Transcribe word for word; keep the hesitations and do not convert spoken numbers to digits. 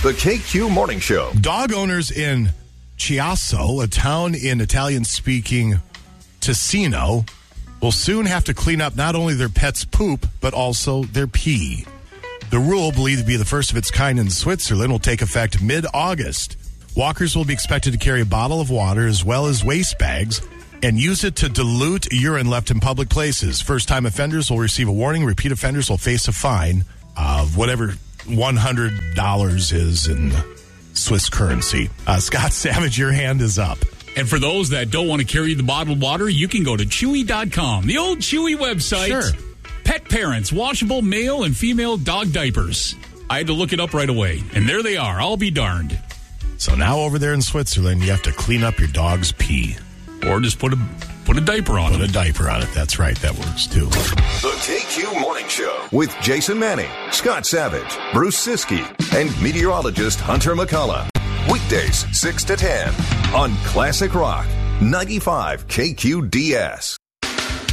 The K Q Morning Show. Dog owners in Chiasso, a town in Italian-speaking Ticino, will soon have to clean up not only their pet's poop, but also their pee. The rule, believed to be the first of its kind in Switzerland, will take effect mid-August. Walkers will be expected to carry a bottle of water as well as waste bags and use it to dilute urine left in public places. First-time offenders will receive a warning. Repeat offenders will face a fine of whatever one hundred dollars is in Swiss currency. Uh, Scott Savage, your hand is up. And for those that don't want to carry the bottled water, you can go to Chewy dot com, the old Chewy website. Sure. Pet parents, washable male and female dog diapers. I had to look it up right away. And there they are. I'll be darned. So now over there in Switzerland, you have to clean up your dog's pee. Or just put a put a diaper on Put it. a diaper on it. That's right. That works, too. The K Q Morning Show with Jason Manning, Scott Savage, Bruce Siskey, and meteorologist Hunter McCullough. Weekdays, six to ten on Classic Rock, ninety-five K Q D S.